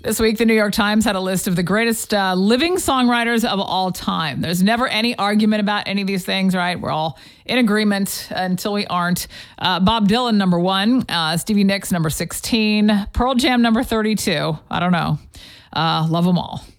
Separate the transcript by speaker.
Speaker 1: This week, the New York Times had a list of the greatest living songwriters of all time. There's never any argument about any of these things, right? We're all in agreement until we aren't. Bob Dylan, number 1. Stevie Nicks, number 16. Pearl Jam, number 32. I don't know. Love them all.